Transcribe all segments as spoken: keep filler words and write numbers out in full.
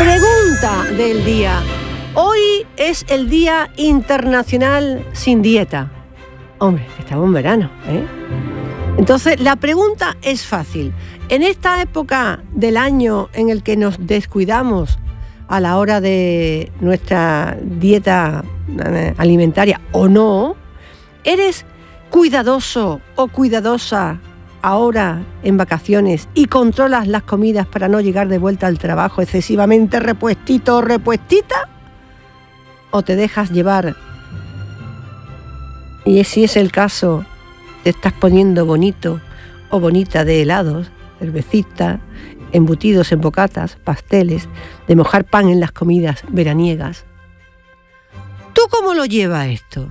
Pregunta del día. Hoy es el Día Internacional sin Dieta. Hombre, estamos en verano, ¿eh? Entonces, la pregunta es fácil. En esta época del año en el que nos descuidamos a la hora de nuestra dieta alimentaria o no, ¿eres cuidadoso o cuidadosa ahora en vacaciones y controlas las comidas para no llegar de vuelta al trabajo excesivamente repuestito o repuestita? ¿O te dejas llevar? Y si es el caso, te estás poniendo bonito o bonita de helados, cervecita, embutidos en bocatas, pasteles, de mojar pan en las comidas veraniegas. ¿Tú cómo lo llevas esto?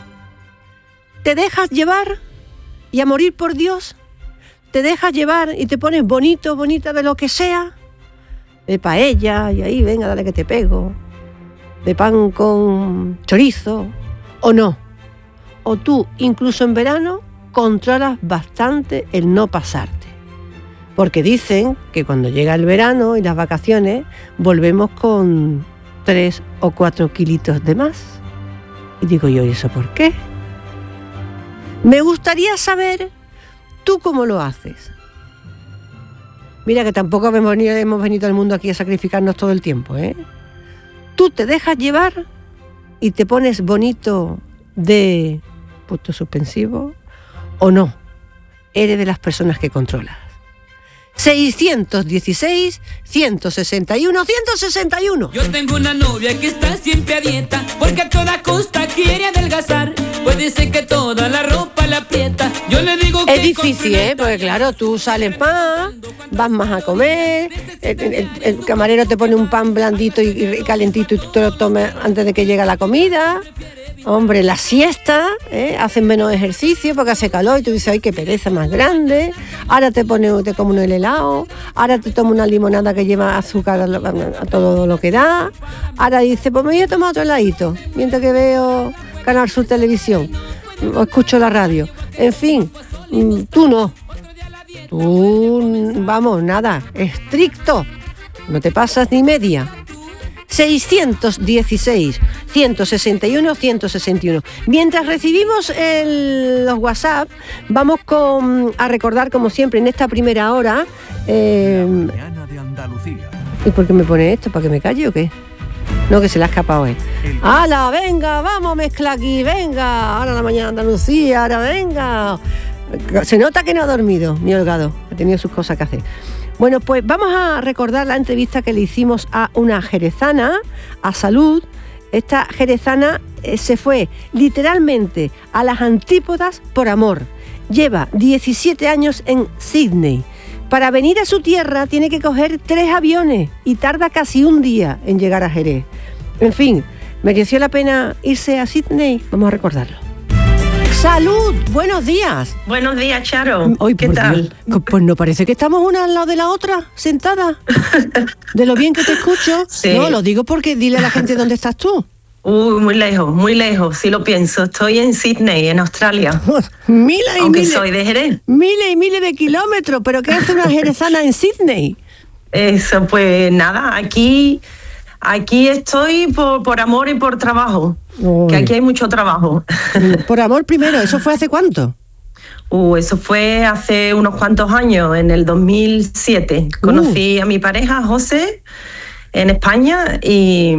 ¿Te dejas llevar y a morir por Dios? ¿Te dejas llevar y te pones bonito, bonita de lo que sea? De paella, y ahí, venga, dale que te pego. De pan con chorizo, ¿o no? O tú, incluso en verano, controlas bastante el no pasarte. Porque dicen que cuando llega el verano y las vacaciones, volvemos con tres o cuatro kilitos de más. Y digo yo, ¿y eso por qué? Me gustaría saber tú cómo lo haces. Mira que tampoco hemos venido, hemos venido al mundo aquí a sacrificarnos todo el tiempo, ¿eh? Tú te dejas llevar y te pones bonito de punto suspensivo, ¿o no? Eres de las personas que controlas. seiscientos dieciséis, ciento sesenta y uno, ciento sesenta y uno. Yo tengo una novia que está siempre a dieta, porque a toda costa quiere adelgazar. Puede ser que toda la ropa la aprieta. Yo le digo que es difícil, ¿eh? Porque claro, tú sales más, vas más a comer, el, el, el camarero te pone un pan blandito y, y calentito y tú te lo tomas antes de que llegue la comida. Hombre, la siesta, ¿eh? Hacen menos ejercicio porque hace calor y tú dices, ay, qué pereza más grande. Ahora te pones, te comes el helado, ahora te tomas una limonada que lleva azúcar a, lo, a todo lo que da. Ahora dices, pues me voy a tomar otro heladito, mientras que veo Canal Sur Televisión o escucho la radio. En fin, tú no. Tú, vamos, nada, estricto. No te pasas ni media. seiscientos dieciséis, ciento sesenta y uno, ciento sesenta y uno. Mientras recibimos el, los WhatsApp, vamos con, a recordar, como siempre, en esta primera hora... Eh, la mañana de Andalucía. ¿Y por qué me pone esto? ¿Para que me calle o qué? No, que se le ha escapado él. ¡Hala, venga, vamos, mezcla aquí, venga! Ahora la mañana de Andalucía, ahora venga. Se nota que no ha dormido, ni holgado, ha tenido sus cosas que hacer. Bueno, pues vamos a recordar la entrevista que le hicimos a una jerezana, a Salud. Esta jerezana eh, se fue literalmente a las antípodas por amor. Lleva diecisiete años en Sydney. Para venir a su tierra tiene que coger tres aviones y tarda casi un día en llegar a Jerez. En fin, ¿mereció la pena irse a Sydney? Vamos a recordarlo. ¡Salud! ¡Buenos días! Buenos días, Charo. Hoy, ¿Qué tal? Dios, pues no parece que estamos una al lado de la otra, sentada. De lo bien que te escucho. Sí. No, lo digo porque dile a la gente dónde estás tú. Uy, muy lejos, muy lejos, sí lo pienso. Estoy en Sydney, en Australia. miles y Aunque miles, soy de Jerez. Miles y miles de kilómetros, pero ¿qué hace una jerezana en Sydney? Eso, pues nada, aquí... Aquí estoy por, por amor y por trabajo, Uy. que aquí hay mucho trabajo. Por amor primero, ¿eso fue hace cuánto? Uh, eso fue hace unos cuantos años, en el dos mil siete. Uh. Conocí a mi pareja, José, en España, y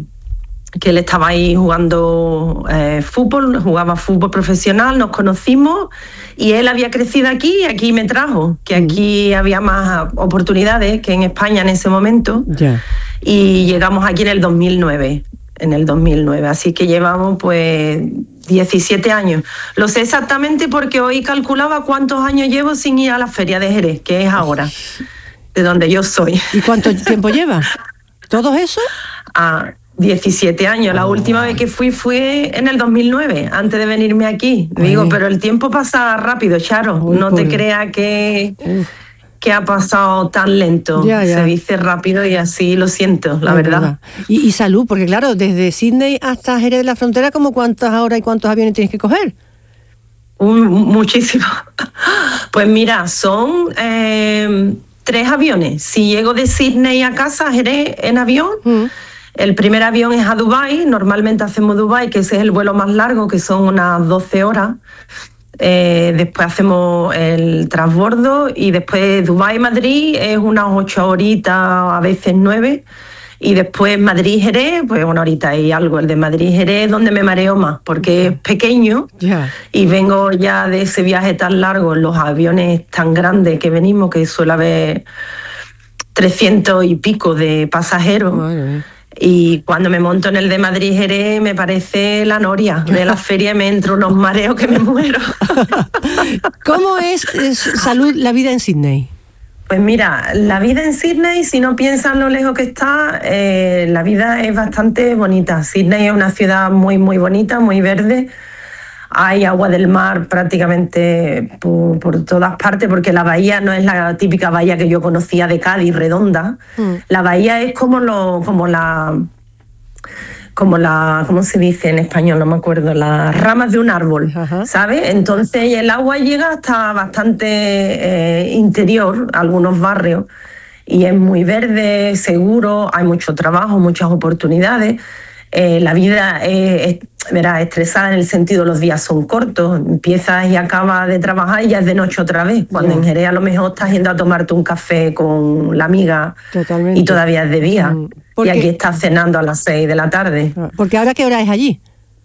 que él estaba ahí jugando eh, fútbol, jugaba fútbol profesional, nos conocimos y él había crecido aquí y aquí me trajo, que aquí uh. había más oportunidades que en España en ese momento. Yeah. Y llegamos aquí en el dos mil nueve, en el dos mil nueve, así que llevamos pues diecisiete años. Lo sé exactamente porque hoy calculaba cuántos años llevo sin ir a la feria de Jerez, que es ahora, de donde yo soy. ¿Y cuánto tiempo lleva? ¿Todo eso? Ah, diecisiete años. La oh. última vez que fui fue en el dos mil nueve, antes de venirme aquí. Ay. Digo, pero el tiempo pasa rápido, Charo. Uy, no por... te creas que... Uf. que ha pasado tan lento, ya, ya. Se dice rápido y así lo siento, la verdad. verdad. Y, y salud, porque claro, desde Sydney hasta Jerez de la Frontera, ¿cómo cuántas horas y cuántos aviones tienes que coger? Un, muchísimo. Pues mira, son eh, tres aviones. Si llego de Sydney a casa, a Jerez, en avión, mm. el primer avión es a Dubái. Normalmente hacemos Dubái, que ese es el vuelo más largo, que son unas doce horas. Eh, después hacemos el transbordo y después Dubái-Madrid es unas ocho horitas, a veces nueve. Y después Madrid-Jerez, pues una horita y algo. El de Madrid-Jerez es donde me mareo más, porque es pequeño yeah. y vengo ya de ese viaje tan largo en los aviones tan grandes que venimos, que suele haber trescientos y pico de pasajeros. Madre. Y cuando me monto en el de Madrid-Jerez me parece la noria de la feria y me entro unos mareos que me muero. ¿Cómo es, es salud la vida en Sydney? Pues mira, la vida en Sydney, si no piensas lo lejos que está, eh, la vida es bastante bonita. Sydney es una ciudad muy, muy bonita, muy verde. Hay agua del mar prácticamente por, por todas partes, porque la bahía no es la típica bahía que yo conocía de Cádiz, redonda. Mm. La bahía es como, lo, como la... como la, ¿cómo se dice en español? No me acuerdo, las ramas de un árbol, ajá. ¿sabes? Entonces el agua llega hasta bastante eh, interior, algunos barrios, y es muy verde, seguro, hay mucho trabajo, muchas oportunidades. Eh, la vida es, es verá, estresada en el sentido los días son cortos, empiezas y acabas de trabajar y ya es de noche otra vez, cuando yeah. en Jerez a lo mejor estás yendo a tomarte un café con la amiga. Totalmente. Y todavía es de día. Mm. Y aquí estás cenando a las seis de la tarde. Porque ahora, ¿qué hora es allí?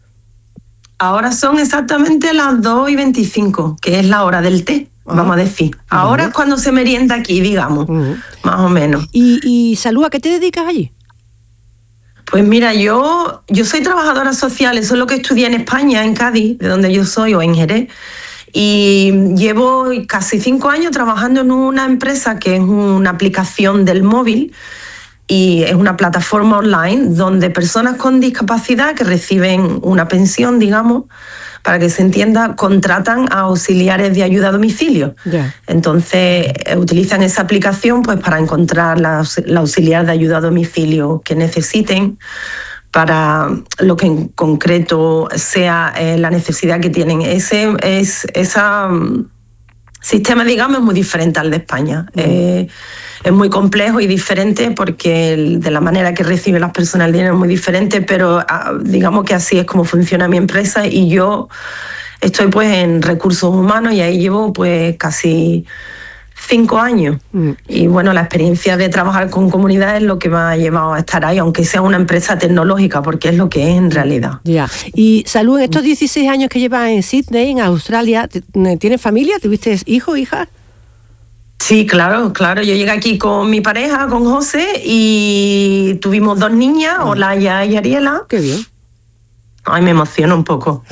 Ahora son exactamente las dos y veinticinco, que es la hora del té, ah, vamos a decir. Ahora uh-huh. es cuando se merienda aquí, digamos, uh-huh. más o menos. ¿Y, y Salud, a qué te dedicas allí? Pues mira, yo, yo soy trabajadora social, eso es lo que estudié en España, en Cádiz, de donde yo soy, o en Jerez. Y llevo casi cinco años trabajando en una empresa que es una aplicación del móvil, y es una plataforma online donde personas con discapacidad que reciben una pensión, digamos, para que se entienda, contratan a auxiliares de ayuda a domicilio. Yeah. Entonces, eh, utilizan esa aplicación pues para encontrar la, la auxiliar de ayuda a domicilio que necesiten para lo que en concreto sea eh, la necesidad que tienen. Ese es esa um, sistema, digamos, es muy diferente al de España. Mm. Eh, es muy complejo y diferente porque el, de la manera que reciben las personas el dinero es muy diferente, pero uh, digamos que así es como funciona mi empresa y yo estoy pues en recursos humanos y ahí llevo pues casi cinco años. Mm. Y bueno, la experiencia de trabajar con comunidades es lo que me ha llevado a estar ahí, aunque sea una empresa tecnológica, porque es lo que es en realidad. Ya. Y Salud, en estos dieciséis años que llevas en Sydney, en Australia, ¿tienes familia? ¿Tuviste hijos, hijas? Sí, claro, claro. Yo llegué aquí con mi pareja, con José, y tuvimos dos niñas, ah. Olaya y Ariela. Qué bien. Ay, me emociono un poco.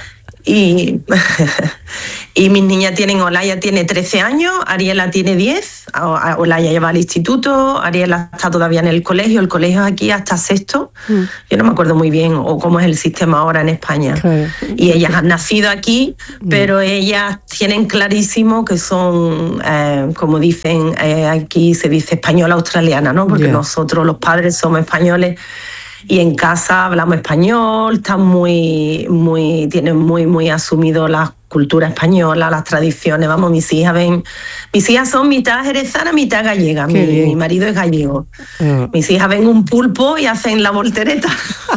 Y, y mis niñas tienen, Olaya tiene trece años, Ariela tiene diez, Olaya lleva al instituto, Ariela está todavía en el colegio, el colegio es aquí hasta sexto, mm. yo no me acuerdo muy bien o cómo es el sistema ahora en España. Claro. Y ellas han nacido aquí, mm. pero ellas tienen clarísimo que son, eh, como dicen, eh, aquí se dice española australiana, ¿no? Porque yeah. nosotros los padres somos españoles. Y en casa hablamos español, están muy, muy, tienen muy, muy asumido la cultura española, las tradiciones. Vamos, mis hijas ven, mis hijas son mitad jerezana, mitad gallega. Mi, mi marido es gallego. Uh. Mis hijas ven un pulpo y hacen la voltereta.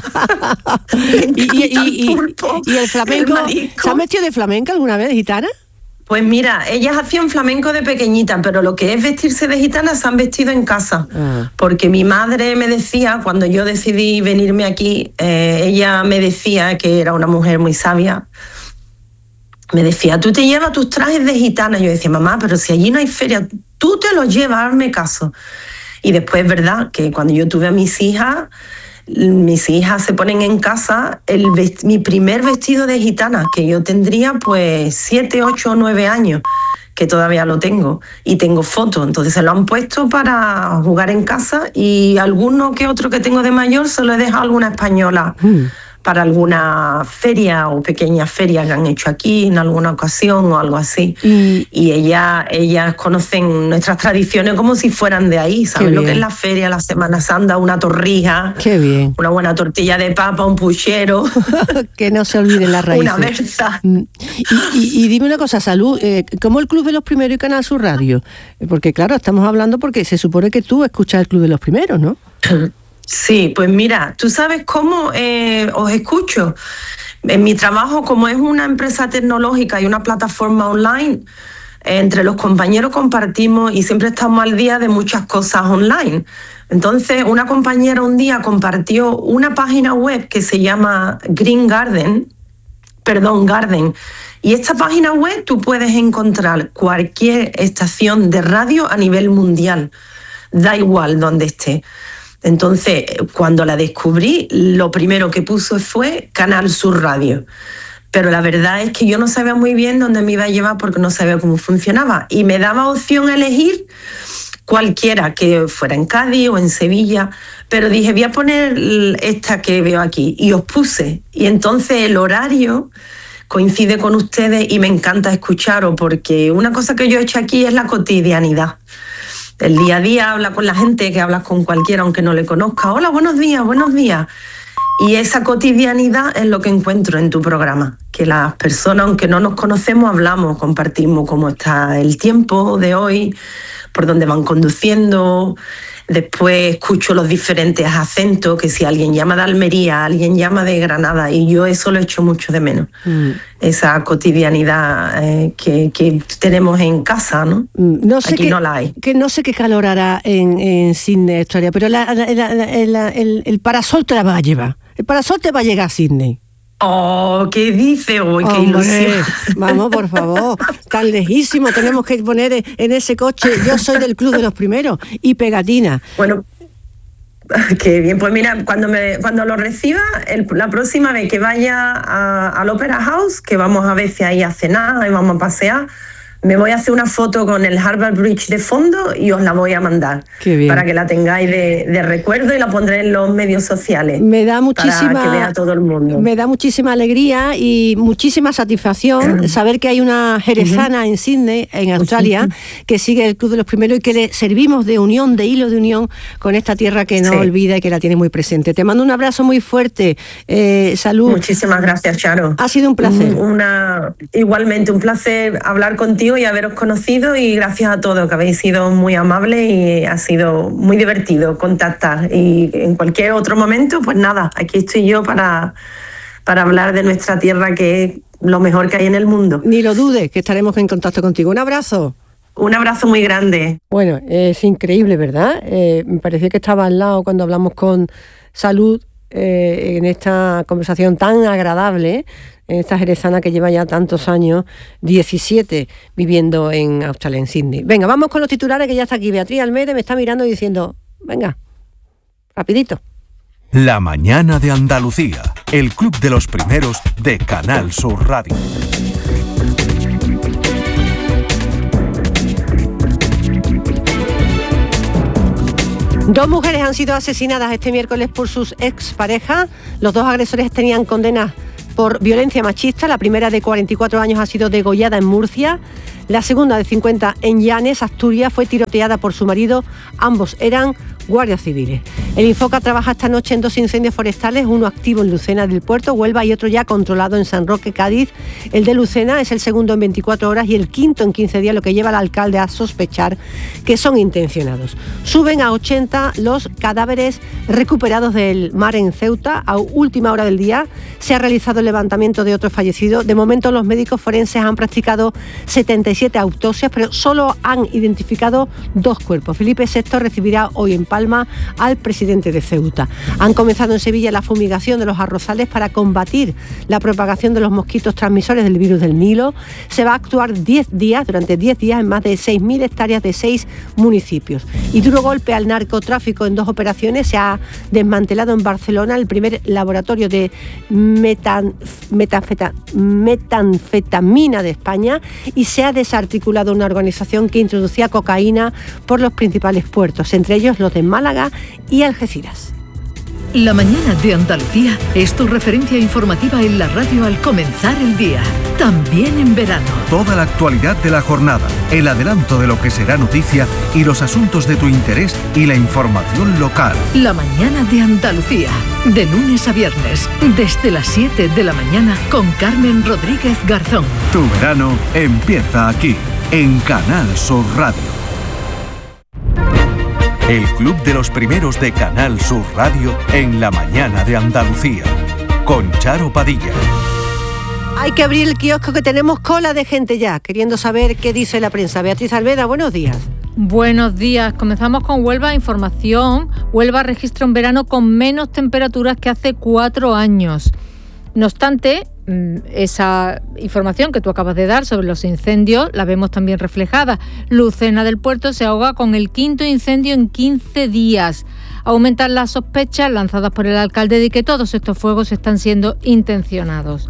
¿Y, y, y, pulpo, y el flamenco? El ¿Se han vestido de flamenca alguna vez, gitana? Pues mira, ellas hacían flamenco de pequeñita, pero lo que es vestirse de gitana se han vestido en casa. Uh. Porque mi madre me decía, cuando yo decidí venirme aquí, eh, ella me decía, que era una mujer muy sabia, me decía, tú te llevas tus trajes de gitana. Yo decía, mamá, pero si allí no hay feria, tú te los llevas, hazme caso. Y después es verdad que cuando yo tuve a mis hijas, mis hijas se ponen en casa el vest- mi primer vestido de gitana, que yo tendría pues siete, ocho o nueve años, que todavía lo tengo, y tengo fotos, entonces se lo han puesto para jugar en casa, y alguno que otro que tengo de mayor se lo he dejado alguna española mm. para alguna feria o pequeña feria que han hecho aquí en alguna ocasión o algo así. Y, y ellas, ellas conocen nuestras tradiciones como si fueran de ahí, saben lo que es la feria, la Semana Santa, una torrija, qué bien, una buena tortilla de papa, un puchero. Que no se olviden las raíces. Una berza. Y, y, y dime una cosa, Salud, eh, ¿cómo el Club de los Primeros y Canal Sur Radio? Porque claro, estamos hablando porque se supone que tú escuchas el Club de los Primeros, ¿no? Sí, pues mira, ¿tú sabes cómo eh, os escucho? En mi trabajo, como es una empresa tecnológica y una plataforma online, eh, entre los compañeros compartimos y siempre estamos al día de muchas cosas online. Entonces, una compañera un día compartió una página web que se llama Green Garden, perdón, Garden, y esta página web tú puedes encontrar cualquier estación de radio a nivel mundial, da igual donde esté. Entonces, cuando la descubrí, lo primero que puso fue Canal Sur Radio. Pero la verdad es que yo no sabía muy bien dónde me iba a llevar porque no sabía cómo funcionaba. Y me daba opción a elegir cualquiera, que fuera en Cádiz o en Sevilla. Pero dije, voy a poner esta que veo aquí. Y os puse. Y entonces el horario coincide con ustedes y me encanta escucharos porque una cosa que yo he hecho aquí es la cotidianidad. El día a día habla con la gente, que hablas con cualquiera aunque no le conozca. Hola, buenos días, buenos días. Y esa cotidianidad es lo que encuentro en tu programa, que las personas, aunque no nos conocemos, hablamos, compartimos cómo está el tiempo de hoy, por dónde van conduciendo. Después escucho los diferentes acentos, que si alguien llama de Almería, alguien llama de Granada, y yo eso lo echo mucho de menos. Mm. Esa cotidianidad eh, que, que tenemos en casa, ¿no? No sé Aquí qué, no la hay. Que no sé qué calor hará en, en Sydney, Australia, pero la, la, la, la, la, el, el parasol te la va a llevar. El parasol te va a llegar a Sydney. Oh, ¿qué dice hoy? ¡Qué ilusión! Vamos, por favor, tan lejísimo, tenemos que poner en ese coche, yo soy del Club de los Primeros, y pegatina. Bueno, qué bien, pues mira, cuando me cuando lo reciba, el, la próxima vez que vaya a, al Opera House, que vamos a veces ahí a cenar y vamos a pasear, me voy a hacer una foto con el Harbour Bridge de fondo y os la voy a mandar para que la tengáis de, de recuerdo y la pondré en los medios sociales. Me da muchísima, para que vea todo el mundo. Me da muchísima alegría y muchísima satisfacción saber que hay una jerezana uh-huh. en Sydney, en Australia, uh-huh. que sigue el Club de los Primeros y que le servimos de unión, de hilo de unión con esta tierra que no sí. olvida y que la tiene muy presente. Te mando un abrazo muy fuerte. Eh, salud. Muchísimas gracias, Charo. Ha sido un placer. Una, igualmente, un placer hablar contigo y haberos conocido, y gracias a todos, que habéis sido muy amables y ha sido muy divertido contactar. Y en cualquier otro momento, pues nada, aquí estoy yo para, para hablar de nuestra tierra, que es lo mejor que hay en el mundo. Ni lo dudes, que estaremos en contacto contigo. Un abrazo. Un abrazo muy grande. Bueno, es increíble, ¿verdad? Eh, me parecía que estaba al lado cuando hablamos con Salud eh, en esta conversación tan agradable, en esta jerezana que lleva ya tantos años, diecisiete, viviendo en Australia, en Sydney. Venga, vamos con los titulares, que ya está aquí. Beatriz Almeida me está mirando y diciendo, venga, rapidito. La mañana de Andalucía, el Club de los Primeros de Canal Sur Radio. Dos mujeres han sido asesinadas este miércoles por sus exparejas. Los dos agresores tenían condenas por violencia machista. La primera, de cuarenta y cuatro años, ha sido degollada en Murcia. La segunda, de cincuenta, en Llanes, Asturias, fue tiroteada por su marido. Ambos eran guardias civiles. El Infoca trabaja esta noche en dos incendios forestales, uno activo en Lucena del Puerto, Huelva, y otro ya controlado en San Roque, Cádiz. El de Lucena es el segundo en veinticuatro horas y el quinto en quince días, lo que lleva al alcalde a sospechar que son intencionados. Suben a ochenta los cadáveres recuperados del mar en Ceuta. A última hora del día se ha realizado el levantamiento de otro fallecido. De momento, los médicos forenses han practicado setenta y siete autopsias, pero solo han identificado dos cuerpos. Felipe sexto recibirá hoy en Palma al presidente de Ceuta. Han comenzado en Sevilla la fumigación de los arrozales para combatir la propagación de los mosquitos transmisores del virus del Nilo. Se va a actuar diez días, durante diez días, en más de seis mil hectáreas de seis municipios. Y duro golpe al narcotráfico en dos operaciones. Se ha desmantelado en Barcelona el primer laboratorio de metan, metanfeta, metanfetamina de España, y se ha desarticulado una organización que introducía cocaína por los principales puertos, entre ellos los de Málaga y Algeciras. La mañana de Andalucía es tu referencia informativa en la radio al comenzar el día, también en verano. Toda la actualidad de la jornada, el adelanto de lo que será noticia y los asuntos de tu interés y la información local. La mañana de Andalucía, de lunes a viernes, desde las siete de la mañana con Carmen Rodríguez Garzón. Tu verano empieza aquí, en Canal Sur Radio. El Club de los Primeros de Canal Sur Radio en la mañana de Andalucía, con Charo Padilla. Hay que abrir el kiosco que tenemos cola de gente ya, queriendo saber qué dice la prensa. Beatriz Alveda, buenos días. Buenos días, comenzamos con Huelva Información. Huelva registra un verano con menos temperaturas que hace cuatro años. No obstante, esa información que tú acabas de dar sobre los incendios la vemos también reflejada. Lucena del Puerto se ahoga con el quinto incendio en quince días. Aumentan las sospechas lanzadas por el alcalde de que todos estos fuegos están siendo intencionados.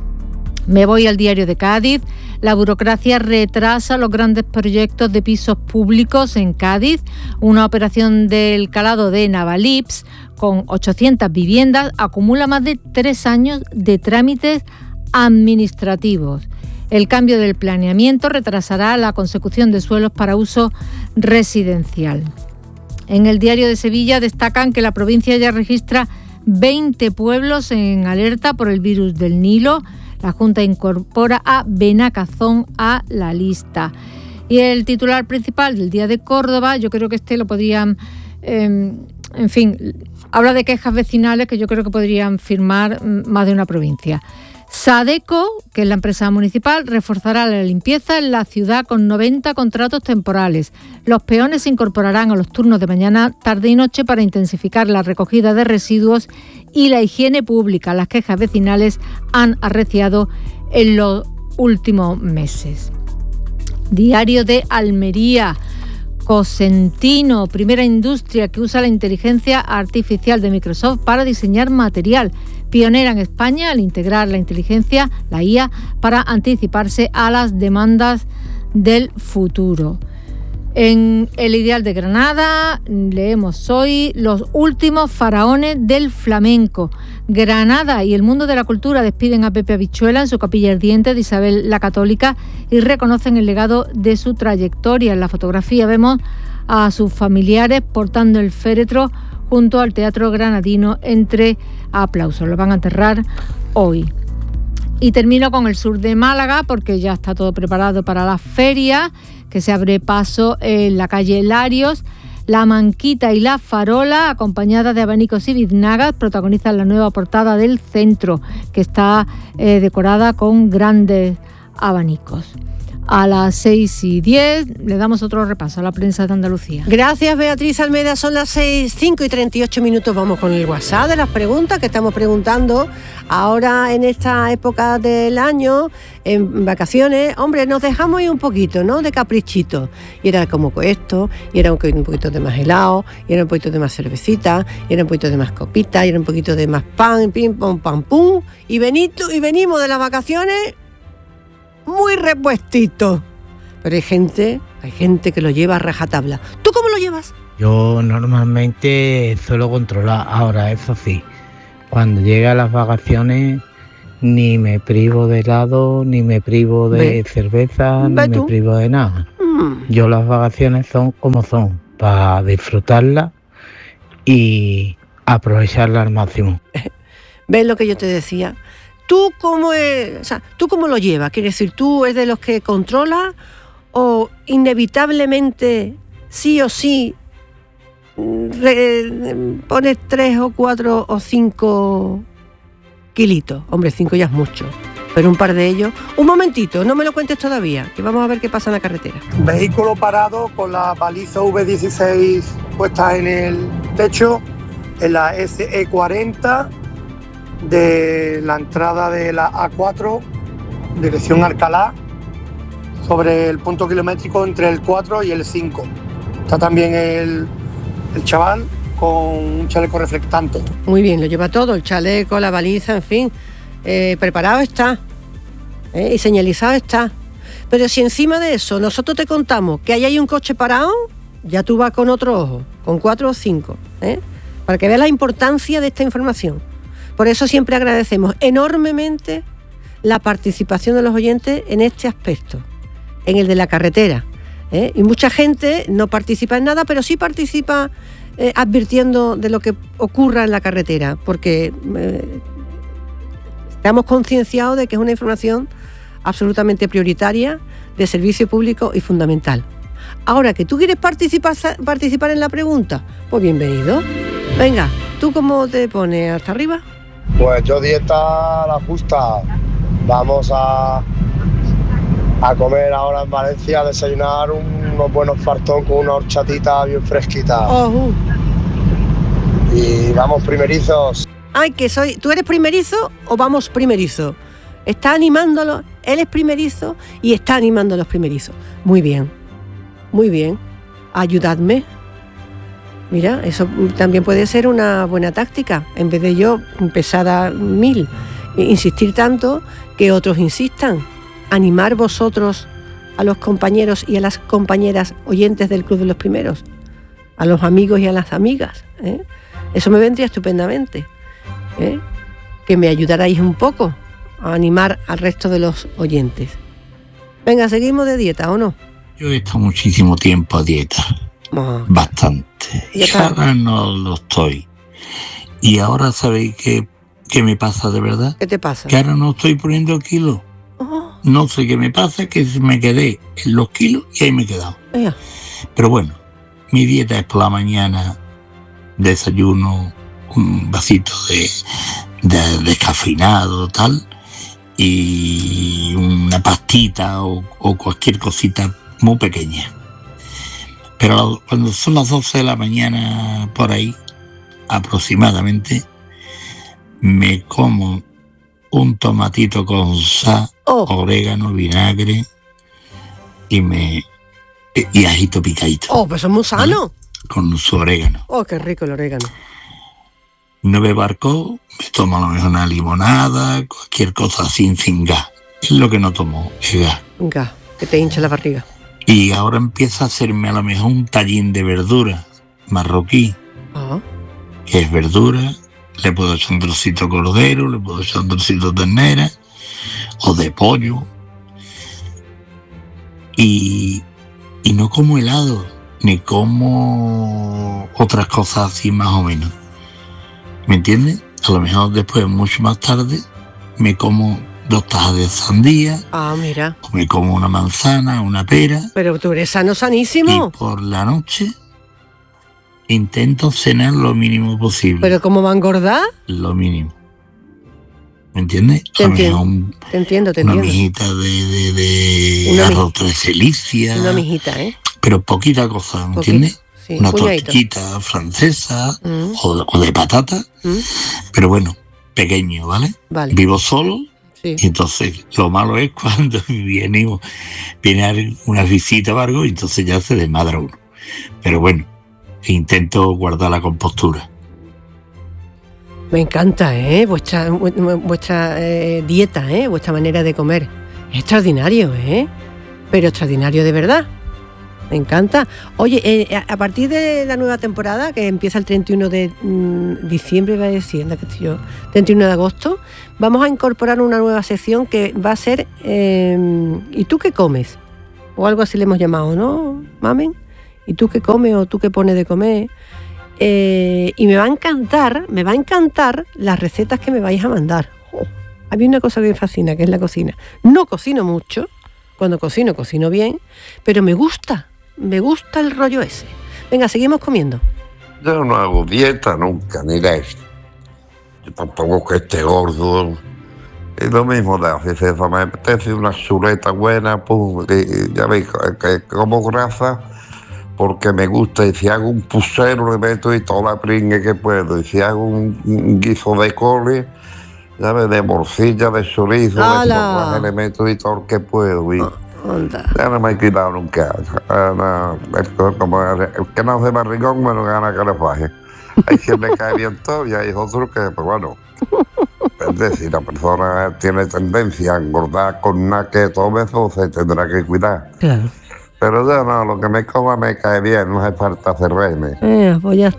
Me voy al Diario de Cádiz. La burocracia retrasa los grandes proyectos de pisos públicos en Cádiz. Una operación del calado de Navalips con ochocientas viviendas acumula más de tres años de trámites administrativos. El cambio del planeamiento retrasará la consecución de suelos para uso residencial. En el Diario de Sevilla destacan que la provincia ya registra veinte pueblos en alerta por el virus del Nilo. La Junta incorpora a Benacazón a la lista. Y el titular principal del Día de Córdoba, yo creo que este lo podrían, eh, en fin, habla de quejas vecinales que yo creo que podrían firmar más de una provincia. Sadeco, que es la empresa municipal, reforzará la limpieza en la ciudad con noventa contratos temporales. Los peones se incorporarán a los turnos de mañana, tarde y noche para intensificar la recogida de residuos y la higiene pública. Las quejas vecinales han arreciado en los últimos meses. Diario de Almería. Cosentino, primera industria que usa la inteligencia artificial de Microsoft para diseñar material. Pionera en España al integrar la inteligencia, la I A, para anticiparse a las demandas del futuro. En El Ideal de Granada leemos hoy los últimos faraones del flamenco. Granada y el mundo de la cultura despiden a Pepe Habichuela en su capilla ardiente de Isabel la Católica y reconocen el legado de su trayectoria. En la fotografía vemos a sus familiares portando el féretro junto al Teatro Granadino entre aplausos. Lo van a enterrar hoy. Y termino con el sur de Málaga porque ya está todo preparado para la feria que se abre paso en la calle Larios. La Manquita y la Farola, acompañadas de abanicos y biznagas, protagonizan la nueva portada del centro, que está eh, decorada con grandes abanicos. A las seis y diez le damos otro repaso a la prensa de Andalucía. Gracias, Beatriz Almeida. Son las seis, cinco y treinta y ocho minutos. Vamos con el WhatsApp de las preguntas que estamos preguntando ahora en esta época del año, en vacaciones. Hombre, nos dejamos ir un poquito, ¿no?, de caprichito. Y era como esto, y era un poquito de más helado, y era un poquito de más cervecita, y era un poquito de más copita, y era un poquito de más pan, pim, pam, pam, pum. Y, benito, y venimos de las vacaciones muy repuestito. Pero hay gente, hay gente que lo lleva a rajatabla. ¿Tú cómo lo llevas? Yo normalmente suelo controlar. Ahora, eso sí, cuando llega las vacaciones ni me privo de helado, ni me privo de ¿Ve? cerveza, ¿Ve ni tú? me privo de nada. Mm. Yo las vacaciones son como son, para disfrutarlas y aprovecharlas al máximo. ¿Ves lo que yo te decía? ¿Tú cómo, es, o sea, ¿Tú cómo lo llevas? Quiere decir, ¿tú eres de los que controla o inevitablemente, sí o sí, re, pones tres o cuatro o cinco kilitos? Hombre, cinco ya es mucho, pero un par de ellos. Un momentito, no me lo cuentes todavía, que vamos a ver qué pasa en la carretera. Vehículo parado con la baliza V dieciséis puesta en el techo, en la S E cuarenta, de la entrada de la A cuatro, dirección Alcalá, sobre el punto kilométrico entre el cuatro y el cinco. Está también el, el chaval con un chaleco reflectante. Muy bien, lo lleva todo, el chaleco, la baliza, en fin, eh, preparado está, eh, y señalizado está. Pero si encima de eso nosotros te contamos que ahí hay un coche parado, ya tú vas con otro ojo, con cuatro o cinco, ¿eh? para que vea la importancia de esta información. Por eso siempre agradecemos enormemente la participación de los oyentes en este aspecto, en el de la carretera. ¿eh? Y mucha gente no participa en nada, pero sí participa eh, advirtiendo de lo que ocurra en la carretera, porque eh, estamos concienciados de que es una información absolutamente prioritaria, de servicio público y fundamental. Ahora, que tú quieres participar, participar en la pregunta, pues bienvenido. Venga, ¿tú cómo te pones? ¿Hasta arriba? Pues yo dieta la justa. Vamos a, a comer ahora en Valencia, a desayunar unos buenos fartón con una horchatita bien fresquita. Oh, uh. Y vamos primerizos. Ay, que soy... ¿Tú eres primerizo o vamos primerizo? Está animándolo, él es primerizo y está animando a los primerizos. Muy bien, muy bien. Ayudadme. Mira, eso también puede ser una buena táctica. En vez de yo empezar a mil, insistir tanto, que otros insistan. Animar vosotros a los compañeros y a las compañeras oyentes del Club de los Primeros, a los amigos y a las amigas. ¿eh? Eso me vendría estupendamente. ¿eh? Que me ayudarais un poco a animar al resto de los oyentes. Venga, ¿seguimos de dieta o no? Yo he estado muchísimo tiempo a dieta. Oh, bastante. Y ahora no lo estoy. Y ahora sabéis qué, qué me pasa de verdad. ¿Qué te pasa? Que ahora no estoy poniendo kilos. Oh. No sé qué me pasa, que me quedé en los kilos y ahí me he quedado. Yeah. Pero bueno, mi dieta es por la mañana desayuno, un vasito de, de descafeinado, tal, y una pastita o, o cualquier cosita muy pequeña. Pero cuando son las doce de la mañana, por ahí, aproximadamente, me como un tomatito con sal, oh. orégano, vinagre y me y ajito picadito. Oh, pues eso es muy sano. ¿Vale? Con su orégano. Oh, qué rico el orégano. No bebo alcohol, me tomo a lo mejor una limonada, cualquier cosa sin, sin gas. Es lo que no tomo, es gas. Gas, que te hincha la barriga. Y ahora empieza a hacerme a lo mejor un tallín de verdura marroquí, oh. que es verdura, le puedo echar un trocito de cordero, le puedo echar un trocito de ternera o de pollo. Y, y no como helado, ni como otras cosas así más o menos. ¿Me entiendes? A lo mejor después, mucho más tarde, me como dos tajas de sandía. Ah, mira. O me como una manzana, una pera. Pero tú eres sano, sanísimo. Y por la noche intento cenar lo mínimo posible. ¿Pero cómo va a engordar? Lo mínimo. ¿Me entiendes? Te entiendo, un, te entiendo, te una entiendo. Mijita de, de, de una arroz tres delicias. Una mijita, ¿eh? Pero poquita cosa, ¿me Poquito, entiendes? Sí, una puñadito. tortillita francesa mm. o, o de patata. Mm. Pero bueno, pequeño, ¿vale? Vale. Vivo solo. Sí. Y entonces lo malo es cuando viene, viene una visita o algo y entonces ya se desmadra uno. Pero bueno, intento guardar la compostura. Me encanta, ¿eh? Vuestra, vuestra eh, dieta, ¿eh? Vuestra manera de comer. Es extraordinario, ¿eh? Pero extraordinario de verdad. Me encanta. Oye, eh, a partir de la nueva temporada, que empieza el treinta y uno de mmm, diciembre, va a decir, ¿qué estoy yo? treinta y uno de agosto, vamos a incorporar una nueva sección que va a ser eh, ¿y tú qué comes? O algo así le hemos llamado, ¿no, mamen? ¿Y tú qué comes o tú qué pones de comer? Eh, y me va a encantar, me va a encantar las recetas que me vais a mandar. Oh, a mí una cosa que me fascina, que es la cocina. No cocino mucho, cuando cocino, cocino bien, pero me gusta. Me gusta el rollo ese. Venga, seguimos comiendo. Yo no hago dieta nunca, ni de esto. Yo tampoco que esté gordo. Es lo mismo de hacer eso. Me apetece una chuleta buena, pum, y ya veis, que como grasa, porque me gusta. Y si hago un pusero, le meto y toda la pringue que puedo. Y si hago un, un guiso de cole, ya ves, de morcilla, de chorizo, ¡Hala! de le meto y todo lo que puedo. Y, oh. Onda. Ya no me he quitado nunca. No, esto, como el que no hace barrigón, me lo gana que le faje. Hay quien le cae bien todo y hay otros que, pues bueno, depende. Si la persona tiene tendencia a engordar con nada que tome, eso se tendrá que cuidar. Claro. Pero yo no, lo que me coma me cae bien, no hace falta hacerme. Eh, pues ya está.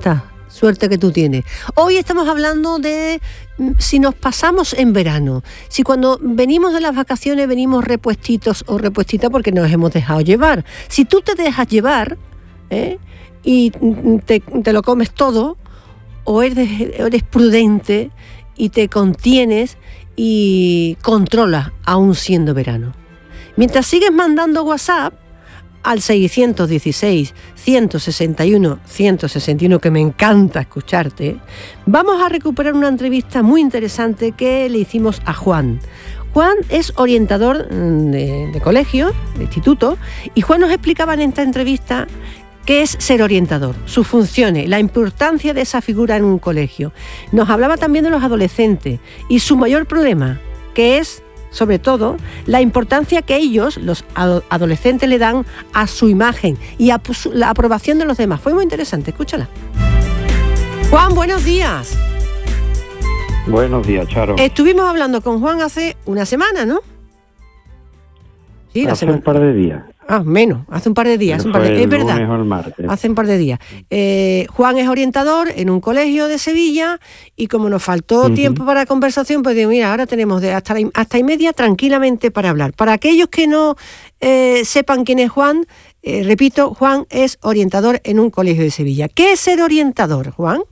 Suerte que tú tienes. Hoy estamos hablando de si nos pasamos en verano, si cuando venimos de las vacaciones venimos repuestitos o repuestitas porque nos hemos dejado llevar. Si tú te dejas llevar ¿eh? y te, te lo comes todo, o eres, eres prudente y te contienes y controlas aún siendo verano. Mientras sigues mandando WhatsApp al seiscientos dieciséis, ciento sesenta y uno, ciento sesenta y uno, que me encanta escucharte, vamos a recuperar una entrevista muy interesante que le hicimos a Juan. Juan es orientador de, de colegio, de instituto, y Juan nos explicaba en esta entrevista qué es ser orientador, sus funciones, la importancia de esa figura en un colegio. Nos hablaba también de los adolescentes y su mayor problema, que es, sobre todo, la importancia que ellos, los adolescentes, le dan a su imagen y a la aprobación de los demás. Fue muy interesante, escúchala. Juan, buenos días. Buenos días, Charo. Estuvimos hablando con Juan hace una semana, ¿no? Sí, la hace semana. un par de días. Ah, menos, hace un par de días. Un par de... Es verdad, el martes. Hace un par de días. Eh, Juan es orientador en un colegio de Sevilla y como nos faltó uh-huh. tiempo para conversación, pues digo, mira, ahora tenemos de hasta, hasta y media tranquilamente para hablar. Para aquellos que no eh, sepan quién es Juan, eh, repito, Juan es orientador en un colegio de Sevilla. ¿Qué es ser orientador, Juan?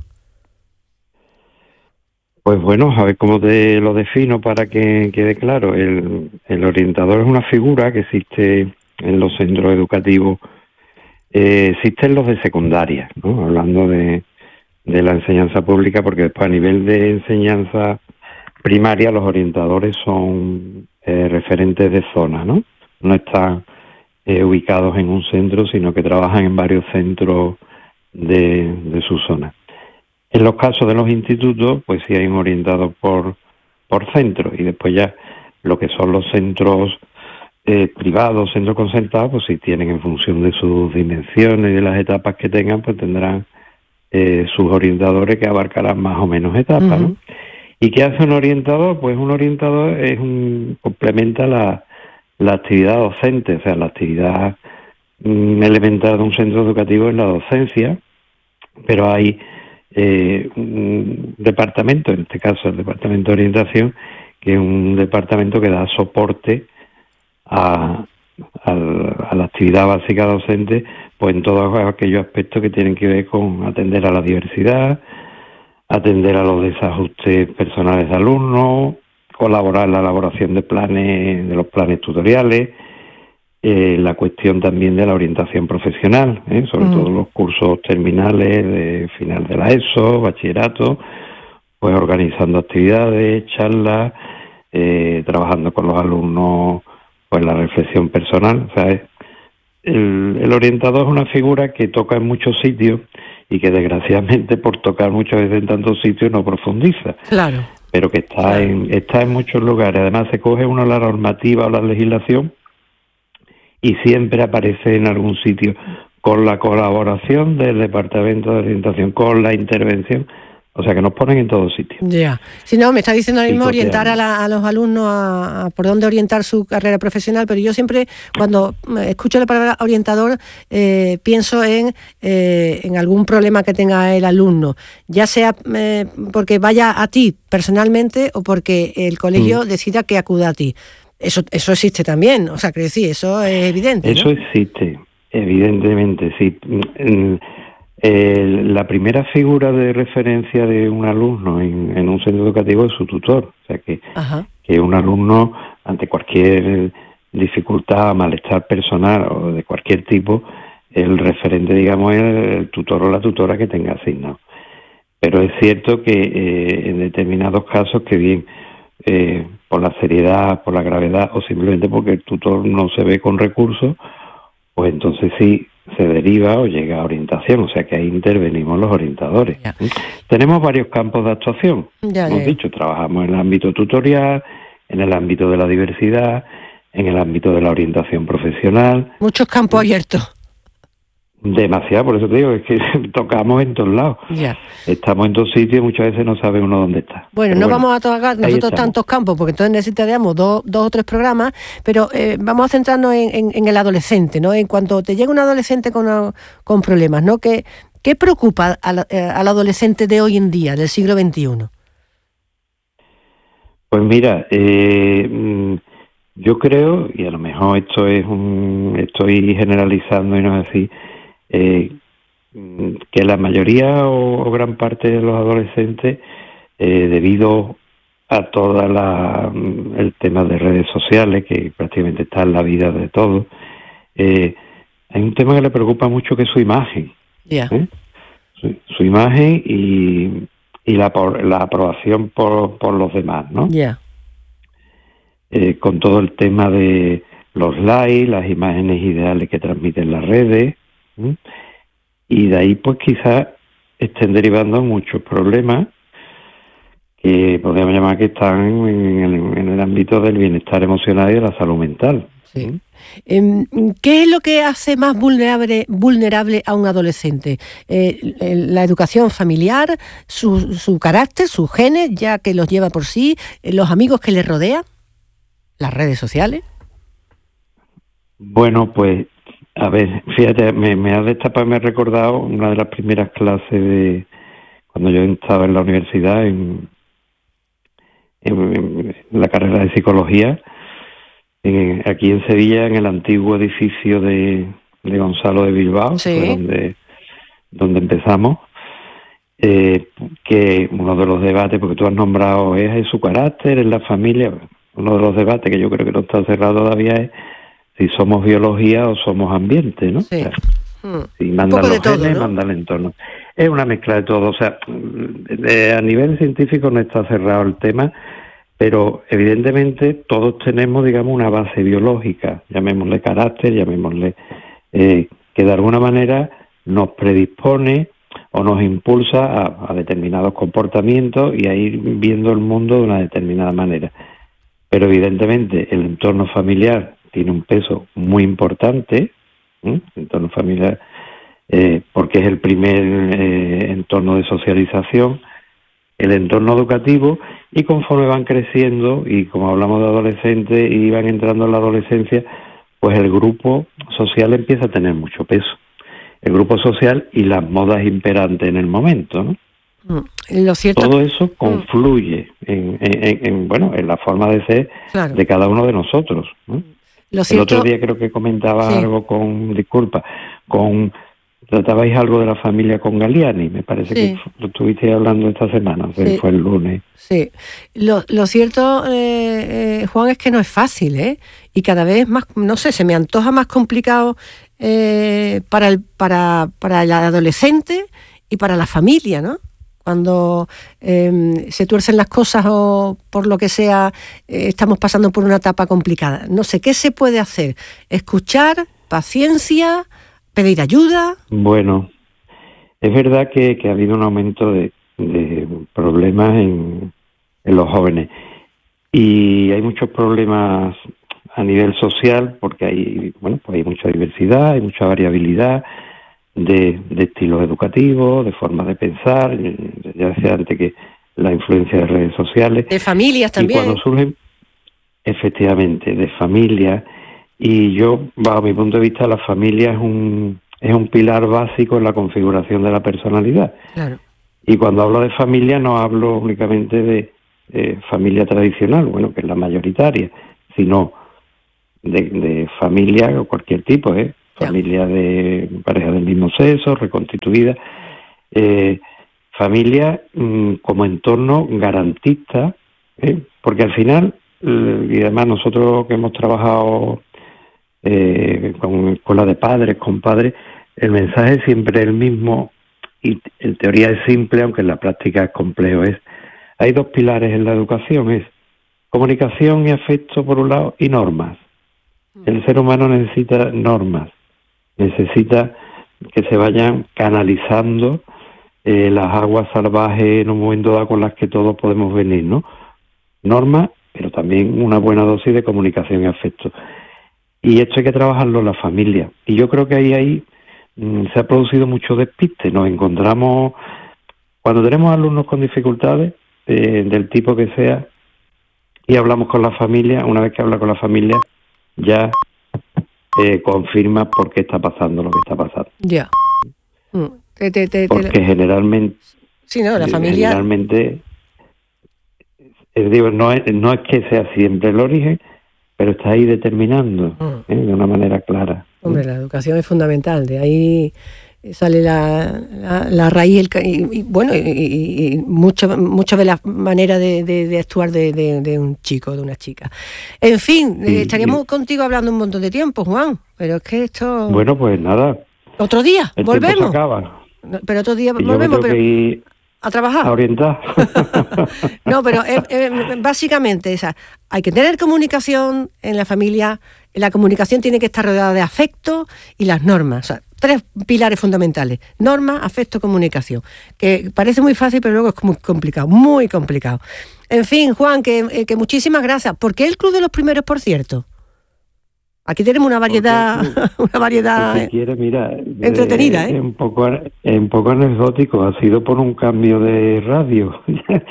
Pues bueno, a ver cómo te lo defino para que quede claro. El, el orientador es una figura que existe en los centros educativos, eh, existen los de secundaria, ¿no? Hablando de, de la enseñanza pública, porque después a nivel de enseñanza primaria los orientadores son eh, referentes de zona, ¿no? No están eh, ubicados en un centro, sino que trabajan en varios centros de, de su zona. En los casos de los institutos, pues sí hay un orientador por, por centro, y después ya lo que son los centros eh, privados, centros concertados, pues si tienen en función de sus dimensiones y de las etapas que tengan, pues tendrán eh, sus orientadores que abarcarán más o menos etapas, uh-huh. ¿no? ¿Y qué hace un orientador? Pues un orientador es un complementa la, la actividad docente, o sea, la actividad mm, elemental de un centro educativo es la docencia, pero hay eh, un departamento, en este caso el departamento de orientación, que es un departamento que da soporte a, a, a la actividad básica docente, pues en todos aquellos aspectos que tienen que ver con atender a la diversidad, atender a los desajustes personales de alumnos, colaborar en la elaboración de planes, de los planes tutoriales, eh, la cuestión también de la orientación profesional, ¿eh? sobre mm. todo los cursos terminales de final de la ESO, bachillerato, pues organizando actividades, charlas, eh, trabajando con los alumnos, pues la reflexión personal. O sea, el, el orientador es una figura que toca en muchos sitios y que desgraciadamente por tocar muchas veces en tantos sitios no profundiza. Claro. Pero que está claro. en está en muchos lugares. Además se coge uno la normativa o la legislación y siempre aparece en algún sitio con la colaboración del Departamento de Orientación, con la intervención. O sea, que nos ponen en todos sitios. Ya. Si no, me está diciendo ahora mismo orientar a, la, a los alumnos a, a por dónde orientar su carrera profesional, pero yo siempre, cuando escucho la palabra orientador, eh, pienso en, eh, en algún problema que tenga el alumno, ya sea eh, porque vaya a ti personalmente o porque el colegio mm. decida que acuda a ti. Eso eso existe también, o sea, que decir, eso es evidente, Eso ¿no? existe, evidentemente, sí. Eh, la primera figura de referencia de un alumno en, en un centro educativo es su tutor, o sea que, que un alumno ante cualquier dificultad, malestar personal o de cualquier tipo, el referente, digamos, es el tutor o la tutora que tenga asignado. Pero es cierto que eh, en determinados casos, que bien eh, por la seriedad, por la gravedad o simplemente porque el tutor no se ve con recursos, pues entonces sí se deriva o llega a orientación, o sea que ahí intervenimos los orientadores. Ya. Tenemos varios campos de actuación. Ya, Hemos ya. dicho, trabajamos en el ámbito tutorial, en el ámbito de la diversidad, en el ámbito de la orientación profesional. Muchos campos abiertos. Demasiado, por eso te digo, es que tocamos en todos lados. Ya. Estamos en todos sitios y muchas veces no sabe uno dónde está. Bueno, pero no bueno, vamos a tocar nosotros tantos campos, porque entonces necesitaríamos dos, dos o tres programas, pero eh, vamos a centrarnos en, en, en el adolescente, ¿no? En cuanto te llega un adolescente con, con problemas, ¿no? ¿Qué, ¿Qué preocupa al, eh, al adolescente de hoy en día, del siglo veintiuno? Pues mira, eh, yo creo, y a lo mejor esto es un, estoy generalizando y no es así, eh, que la mayoría o, o gran parte de los adolescentes, eh, debido a toda la el tema de redes sociales, que prácticamente está en la vida de todos, eh, hay un tema que le preocupa mucho, que es su imagen. Yeah. ¿eh? Su, su imagen y, y la, la aprobación por, por los demás, ¿no? Yeah. Eh, con todo el tema de los likes, las imágenes ideales que transmiten las redes, ¿eh? Y de ahí pues quizás estén derivando muchos problemas que podríamos llamar que están en el, en el ámbito del bienestar emocional y de la salud mental. Sí. ¿Qué es lo que hace más vulnerable, vulnerable a un adolescente? Eh, la educación familiar, su, su carácter, sus genes, ya que los lleva por sí, los amigos que le rodean, las redes sociales. Bueno, pues, a ver, fíjate, me, me ha destapado, me he recordado una de las primeras clases de cuando yo estaba en la universidad, en, en, en la carrera de psicología, en, aquí en Sevilla, en el antiguo edificio de, de Gonzalo de Bilbao, sí. Fue donde, donde empezamos, eh, que uno de los debates, porque tú has nombrado, es, es su carácter, es la familia, uno de los debates que yo creo que no está cerrado todavía es si somos biología o somos ambiente, ¿no? Sí. O sea, Hmm. si mandan los todo, genes, ¿no? manda el entorno. Es una mezcla de todo. O sea, eh, a nivel científico no está cerrado el tema, pero evidentemente todos tenemos, digamos, una base biológica, llamémosle carácter, llamémosle, eh, que de alguna manera nos predispone o nos impulsa a, a determinados comportamientos y a ir viendo el mundo de una determinada manera. Pero evidentemente el entorno familiar tiene un peso muy importante, ¿eh? El entorno familiar, eh, porque es el primer eh, entorno de socialización, el entorno educativo, y conforme van creciendo, y como hablamos de adolescentes y van entrando en la adolescencia, pues el grupo social empieza a tener mucho peso. El grupo social y las modas imperantes en el momento, ¿no? Lo cierto... Todo eso confluye en, en, en, bueno, en la forma de ser, claro, de cada uno de nosotros, ¿no? Lo cierto... El otro día creo que comentaba, sí, algo con, disculpa, con, tratabais algo de la familia con Galiani, me parece, sí, que lo estuviste hablando esta semana, sí, fue el lunes. Sí, lo, lo cierto, eh, eh, Juan, es que no es fácil, ¿eh? Y cada vez más, no sé, se me antoja más complicado eh, para, el, para, para el adolescente y para la familia, ¿no? Cuando eh, se tuercen las cosas o por lo que sea, eh, estamos pasando por una etapa complicada. No sé, ¿qué se puede hacer? ¿Escuchar? ¿Paciencia? ¿Pedir ayuda? Bueno, es verdad que, que ha habido un aumento de, de problemas en, en los jóvenes. Y hay muchos problemas a nivel social porque hay, bueno, pues hay mucha diversidad, hay mucha variabilidad de, de estilos educativos, de formas de pensar. Ya decía antes que la influencia de redes sociales. De familias también. Y cuando surgen, efectivamente, de familias. Y yo, bajo mi punto de vista, la familia es un, es un pilar básico en la configuración de la personalidad. Claro. Y cuando hablo de familia no hablo únicamente de eh, familia tradicional, bueno, que es la mayoritaria, sino de, de familia o cualquier tipo, ¿eh? Familia de pareja del mismo sexo, reconstituida, eh, familia mmm, como entorno garantista, ¿eh? Porque al final, eh, y además nosotros que hemos trabajado eh, con escuela de padres, con padres, el mensaje siempre es el mismo y en teoría es simple, aunque en la práctica es complejo. Es, hay dos pilares en la educación, es comunicación y afecto por un lado y normas. El ser humano necesita normas, necesita que se vayan canalizando eh, las aguas salvajes en un momento dado con las que todos podemos venir, ¿no? Normas, pero también una buena dosis de comunicación y afecto. Y esto hay que trabajarlo en la familia. Y yo creo que ahí, ahí mmm, se ha producido mucho despiste. Nos encontramos, cuando tenemos alumnos con dificultades, eh, del tipo que sea, y hablamos con la familia, una vez que habla con la familia, ya eh, confirma por qué está pasando lo que está pasando. Ya. Mm. Te, te, te, porque te... generalmente... Sí, no, la familia... Generalmente, es, digo, no es, no es que sea siempre el origen, pero está ahí determinando, mm. ¿eh? de una manera clara. Hombre, la educación es fundamental, de ahí sale la, la, la raíz el, y, y bueno y, y, y mucho, mucho de la manera de, de, de actuar de, de, de un chico, de una chica. En fin, sí, eh, estaríamos sí. contigo hablando un montón de tiempo, Juan, pero es que esto... Bueno, pues nada. ¿Otro día? El ¿Volvemos? Se acaba. No, pero otro día y volvemos, pero... Ir a trabajar. A orientar. No, pero eh, eh, básicamente esa, hay que tener comunicación en la familia. La comunicación tiene que estar rodeada de afecto y las normas. O sea, tres pilares fundamentales: norma, afecto, comunicación. Que parece muy fácil, pero luego es muy complicado, muy complicado. En fin, Juan, que, eh, que muchísimas gracias. ¿Por qué el Club de los Primeros, por cierto? Aquí tenemos una variedad, una variedad si quiere, mira, entretenida, ¿eh? Es un poco, es un poco anecdótico. Ha sido por un cambio de radio.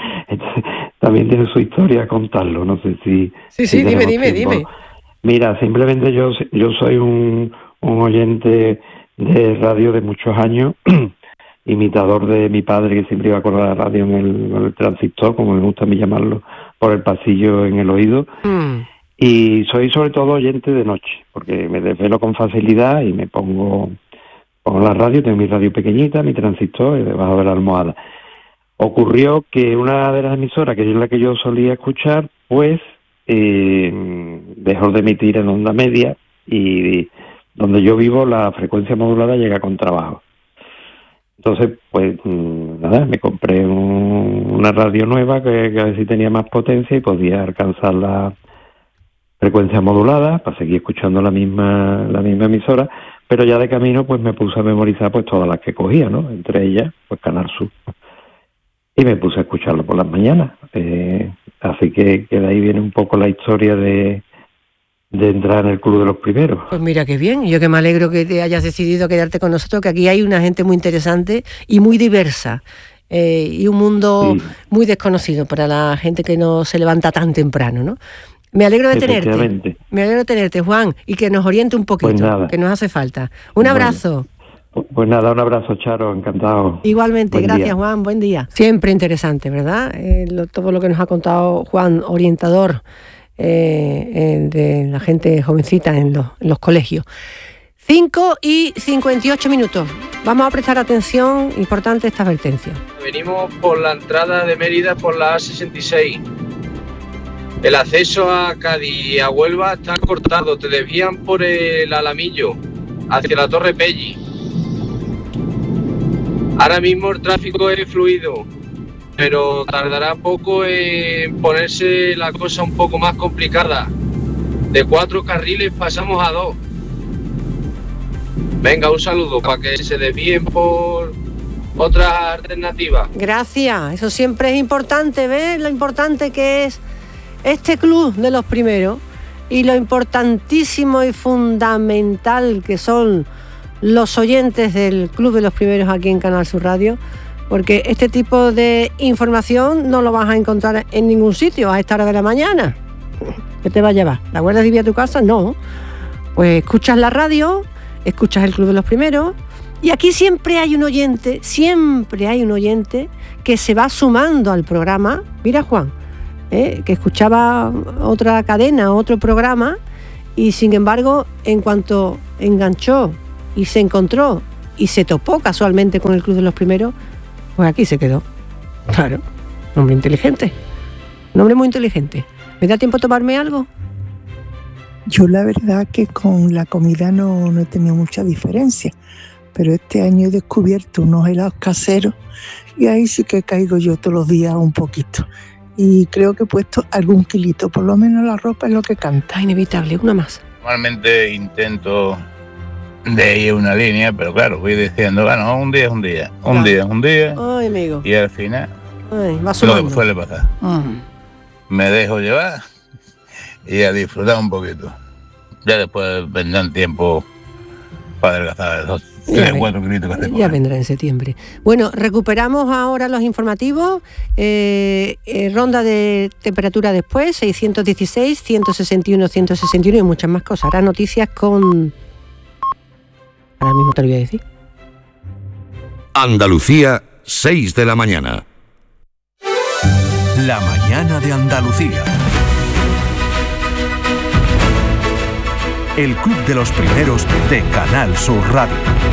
También tiene su historia contarlo. No sé si. Sí, sí, si dime, dime, tiempo. dime. Mira, simplemente yo, yo soy un, un oyente de radio de muchos años, imitador de mi padre, que siempre iba con la radio en el, en el transistor, como me gusta a mí llamarlo, por el pasillo en el oído. Mm. Y soy sobre todo oyente de noche, porque me desvelo con facilidad y me pongo, pongo la radio, tengo mi radio pequeñita, mi transistor, debajo de la almohada. Ocurrió que una de las emisoras, que es la que yo solía escuchar, pues eh, dejó de emitir en onda media, y donde yo vivo la frecuencia modulada llega con trabajo. Entonces, pues nada, me compré un, una radio nueva que, que a ver si tenía más potencia y podía alcanzar la frecuencia modulada para seguir escuchando la misma la misma emisora, pero ya de camino pues me puse a memorizar pues todas las que cogía, ¿no? Entre ellas pues Canal Sur, y me puse a escucharlo por las mañanas. Eh, así que, que de ahí viene un poco la historia de de entrar en el Club de los Primeros. Pues mira qué bien, yo que me alegro que te hayas decidido quedarte con nosotros, que aquí hay una gente muy interesante y muy diversa. Eh, y un mundo sí. muy desconocido para la gente que no se levanta tan temprano, ¿no? Me alegro de tenerte. Me alegro de tenerte, Juan, y que nos oriente un poquito, pues nada, que nos hace falta. Un abrazo. Bueno, pues nada, un abrazo, Charo, encantado. Igualmente, buen gracias, día. Juan, buen día. Siempre interesante, ¿verdad? Eh, lo, todo lo que nos ha contado Juan, orientador eh, eh, de la gente jovencita en los, en los colegios. cinco y cincuenta y ocho minutos. Vamos a prestar atención, importante esta advertencia. Venimos por la entrada de Mérida por la A sesenta y seis. El acceso a Cádiz y a Huelva está cortado, te desvían por el Alamillo, hacia la Torre Pelli. Ahora mismo el tráfico es fluido, pero tardará poco en ponerse la cosa un poco más complicada. De cuatro carriles pasamos a dos. Venga, un saludo para que se desvíen por otras alternativas. Gracias, eso siempre es importante, ¿ves? Lo importante que es este Club de los Primeros y lo importantísimo y fundamental que son los oyentes del Club de los Primeros aquí en Canal Sur Radio, porque este tipo de información no lo vas a encontrar en ningún sitio a esta hora de la mañana. ¿Qué te va a llevar? ¿La guardas de vía a tu casa? No. Pues escuchas la radio, escuchas el Club de los Primeros, y aquí siempre hay un oyente, siempre hay un oyente que se va sumando al programa. Mira, Juan, ¿eh? que escuchaba otra cadena, otro programa, y sin embargo, en cuanto enganchó y se encontró y se topó casualmente con el Club de los Primeros, pues aquí se quedó. Claro, un hombre inteligente, un hombre muy inteligente. ¿Me da tiempo a tomarme algo? Yo la verdad que con la comida no, no he tenido mucha diferencia, pero este año he descubierto unos helados caseros y ahí sí que caigo yo todos los días un poquito. Y creo que he puesto algún kilito, por lo menos la ropa es lo que canta. Inevitable, una más. Normalmente intento de ir una línea, pero claro, voy diciendo, bueno, un día es un día, un claro. día es un día. Ay, amigo. Y al final, Ay, va lo que suele pasar. Uh-huh. Me dejo llevar y a disfrutar un poquito. Ya después vendrán tiempo para adelgazar esos tres, cuatro kilitos que tengo. Ya vendrá en septiembre. Bueno, recuperamos ahora los informativos. Eh, eh, ronda de temperatura después, seiscientos dieciséis, ciento sesenta y uno, ciento sesenta y uno y muchas más cosas. Ahora noticias con... Ahora mismo te lo voy a decir. Andalucía, seis de la mañana. La mañana de Andalucía. El club de los primeros de Canal Sur Radio.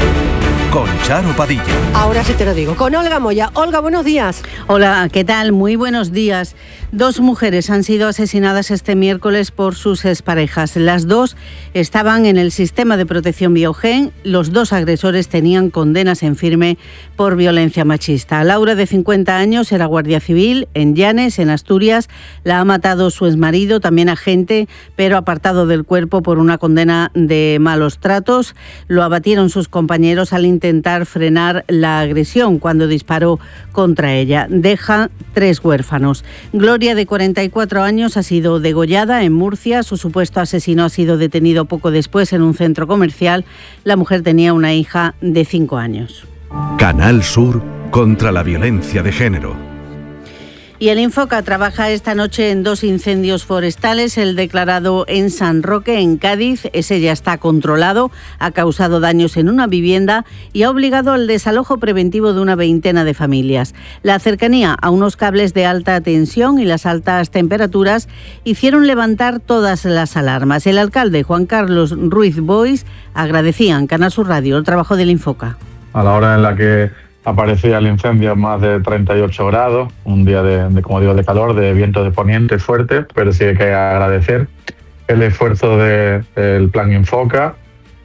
Con Charo Padilla. Ahora sí te lo digo, con Olga Moya. Olga, buenos días. Hola, ¿qué tal? Muy buenos días. Dos mujeres han sido asesinadas este miércoles por sus exparejas. Las dos estaban en el sistema de protección Biogen. Los dos agresores tenían condenas en firme por violencia machista. Laura, de cincuenta años, era guardia civil en Llanes, en Asturias. La ha matado su exmarido, también agente, pero apartado del cuerpo por una condena de malos tratos. Lo abatieron sus compañeros al intentar frenar la agresión cuando disparó contra ella. Deja tres huérfanos. Gloria, de cuarenta y cuatro años, ha sido degollada en Murcia. Su supuesto asesino ha sido detenido poco después en un centro comercial. La mujer tenía una hija de cinco años. Canal Sur contra la violencia de género. Y el Infoca trabaja esta noche en dos incendios forestales. El declarado en San Roque, en Cádiz, ese ya está controlado, ha causado daños en una vivienda y ha obligado al desalojo preventivo de una veintena de familias. La cercanía a unos cables de alta tensión y las altas temperaturas hicieron levantar todas las alarmas. El alcalde, Juan Carlos Ruiz Boix, agradecía en Canal Sur Radio el trabajo del Infoca. A la hora en la que aparecía el incendio a más de treinta y ocho grados, un día de, de, como digo, de calor, de viento de poniente fuerte, pero sí hay que agradecer el esfuerzo de, del Plan Infoca.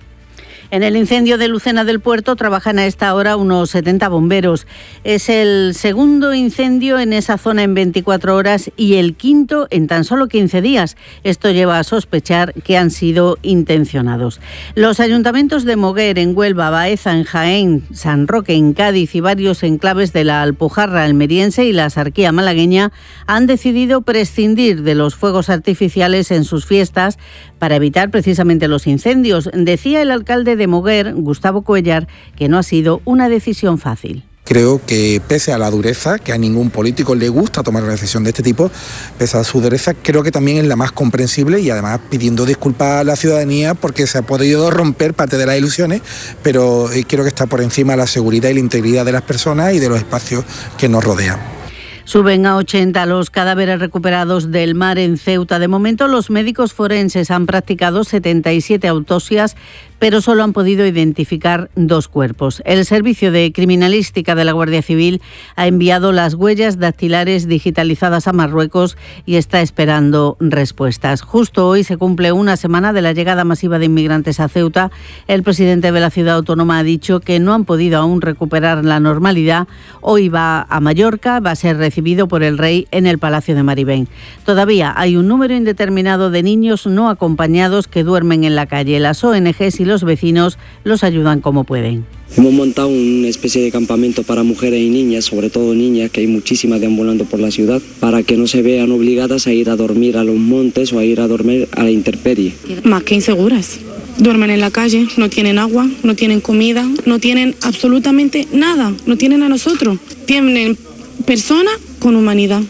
En el incendio de Lucena del Puerto trabajan a esta hora unos setenta bomberos. Es el segundo incendio en esa zona en veinticuatro horas y el quinto en tan solo quince días. Esto lleva a sospechar que han sido intencionados. Los ayuntamientos de Moguer, en Huelva, Baeza, en Jaén, San Roque, en Cádiz y varios enclaves de la Alpujarra almeriense y la Sarquía malagueña han decidido prescindir de los fuegos artificiales en sus fiestas para evitar precisamente los incendios. Decía el alcalde de Moguer, Gustavo Cuellar, que no ha sido una decisión fácil. Creo que pese a la dureza, que a ningún político le gusta tomar una decisión de este tipo, pese a su dureza, creo que también es la más comprensible y además pidiendo disculpas a la ciudadanía porque se ha podido romper parte de las ilusiones, pero creo que está por encima la seguridad y la integridad de las personas y de los espacios que nos rodean. Suben a ochenta los cadáveres recuperados del mar en Ceuta. De momento, los médicos forenses han practicado setenta y siete autopsias, pero solo han podido identificar dos cuerpos. El Servicio de Criminalística de la Guardia Civil ha enviado las huellas dactilares digitalizadas a Marruecos y está esperando respuestas. Justo hoy se cumple una semana de la llegada masiva de inmigrantes a Ceuta. El presidente de la ciudad autónoma ha dicho que no han podido aún recuperar la normalidad. Hoy va a Mallorca, va a ser recibido por el rey en el Palacio de Maribén. Todavía hay un número indeterminado de niños no acompañados que duermen en la calle. Las O N Ges y los vecinos los ayudan como pueden. Hemos montado una especie de campamento para mujeres y niñas, sobre todo niñas, que hay muchísimas deambulando por la ciudad, para que no se vean obligadas a ir a dormir a los montes o a ir a dormir a la intemperie. Más que inseguras. Duermen en la calle, no tienen agua, no tienen comida, no tienen absolutamente nada, no tienen a nosotros. Tienen personas con humanidad.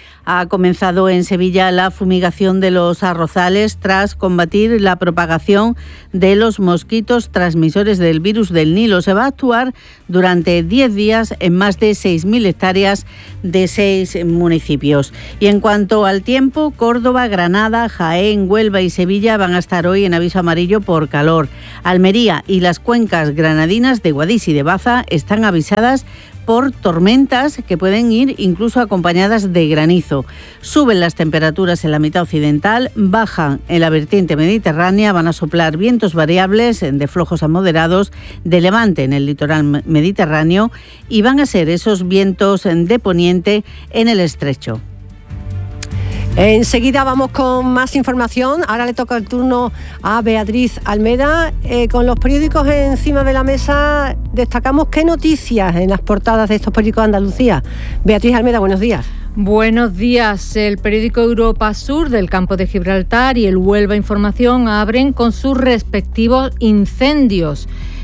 Ha comenzado en Sevilla la fumigación de los arrozales tras combatir la propagación de los mosquitos transmisores del virus del Nilo. Se va a actuar durante diez días en más de seis mil hectáreas de seis municipios. Y en cuanto al tiempo, Córdoba, Granada, Jaén, Huelva y Sevilla van a estar hoy en aviso amarillo por calor. Almería y las cuencas granadinas de Guadix y de Baza están avisadas por tormentas que pueden ir incluso acompañadas de granizo. Suben las temperaturas en la mitad occidental, bajan en la vertiente mediterránea, van a soplar vientos variables de flojos a moderados de levante en el litoral mediterráneo y van a ser esos vientos de poniente en el estrecho. Enseguida vamos con más información. Ahora le toca el turno a Beatriz Almeda. Eh, con los periódicos encima de la mesa, destacamos qué noticias en las portadas de estos periódicos de Andalucía. Beatriz Almeda, buenos días. Buenos días. El periódico Europa Sur del Campo de Gibraltar y el Huelva Información abren con sus respectivos incendios.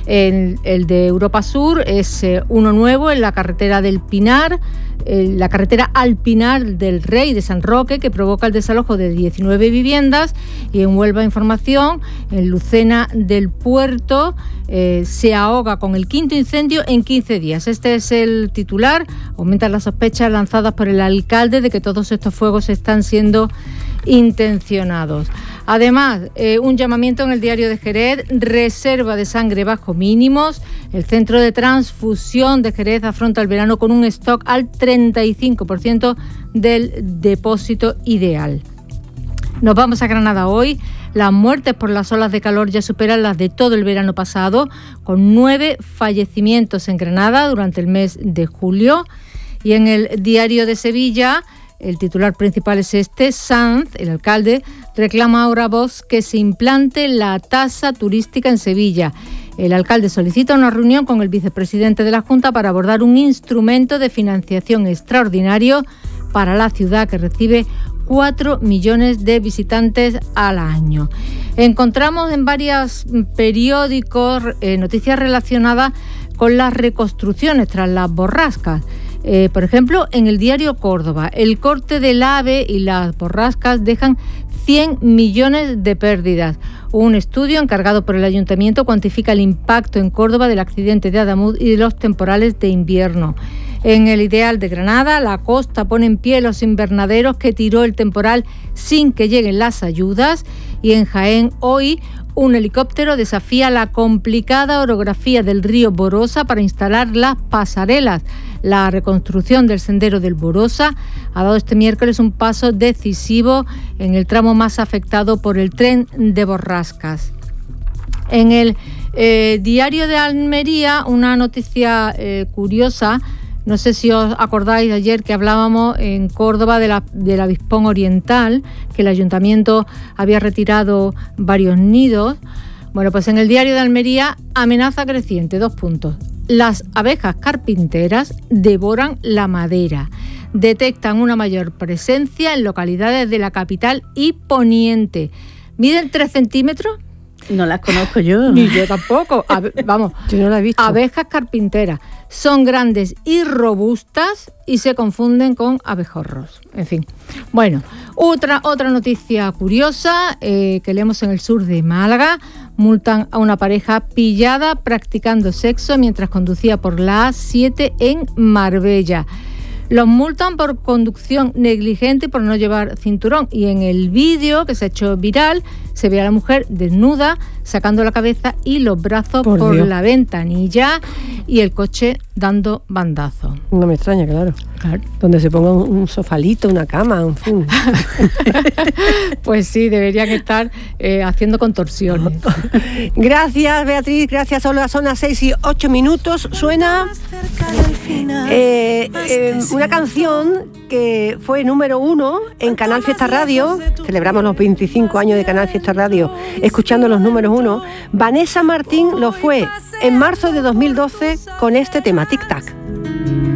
El, el de Europa Sur es eh, uno nuevo en la carretera del Pinar, eh, la carretera al Pinar del Rey de San Roque, que provoca el desalojo de diecinueve viviendas. Y en Huelva Información, en Lucena del Puerto, eh, se ahoga con el quinto incendio en quince días. Este es el titular. Aumentan las sospechas lanzadas por el alcalde de que todos estos fuegos están siendo intencionados. Además, eh, un llamamiento en el diario de Jerez: reserva de sangre bajo mínimos. El centro de transfusión de Jerez afronta el verano con un stock al treinta y cinco por ciento del depósito ideal. Nos vamos a Granada hoy. Las muertes por las olas de calor ya superan las de todo el verano pasado, con nueve fallecimientos en Granada durante el mes de julio. Y en el diario de Sevilla, el titular principal es este: Sanz, el alcalde, reclama ahora a Vox que se implante la tasa turística en Sevilla. El alcalde solicita una reunión con el vicepresidente de la Junta para abordar un instrumento de financiación extraordinario para la ciudad, que recibe cuatro millones de visitantes al año. Encontramos en varios periódicos eh, noticias relacionadas con las reconstrucciones tras las borrascas. Eh, por ejemplo, en el diario Córdoba, el corte del AVE y las borrascas dejan cien millones de pérdidas. Un estudio encargado por el Ayuntamiento cuantifica el impacto en Córdoba del accidente de Adamuz y de los temporales de invierno. En el Ideal de Granada, la costa pone en pie los invernaderos que tiró el temporal sin que lleguen las ayudas. Y en Jaén, hoy, un helicóptero desafía la complicada orografía del río Borosa para instalar las pasarelas. La reconstrucción del sendero del Borosa ha dado este miércoles un paso decisivo en el tramo más afectado por el tren de borrascas. En el eh, diario de Almería, una noticia eh, curiosa. No sé si os acordáis de ayer que hablábamos en Córdoba de la, del avispón oriental, que el ayuntamiento había retirado varios nidos. Bueno, pues en el diario de Almería, amenaza creciente, dos puntos. Las abejas carpinteras devoran la madera. Detectan una mayor presencia en localidades de la capital y poniente. ¿Miden tres centímetros? No las conozco yo. Ni yo tampoco. Abe- vamos, yo no la he visto. Abejas carpinteras. Son grandes y robustas y se confunden con abejorros. En fin. Bueno, otra, otra noticia curiosa eh, que leemos en el sur de Málaga. Multan a una pareja pillada practicando sexo mientras conducía por la A siete en Marbella. Los multan por conducción negligente y por no llevar cinturón. Y en el vídeo que se ha hecho viral se ve a la mujer desnuda, sacando la cabeza y los brazos por, por la ventanilla, y el coche dando bandazo. No me extraña, claro. Claro. Donde se ponga un, un sofalito, una cama, en fin. Pues sí, deberían estar eh, haciendo contorsiones. Gracias, Beatriz. Gracias, Olga. Son las seis y ocho minutos. Suena eh, eh, una canción que fue número uno en Canal Fiesta Radio. Celebramos los veinticinco años de Canal Fiesta Radio escuchando los números uno. Vanessa Martín lo fue en marzo de dos mil doce con este tema, Tic Tac.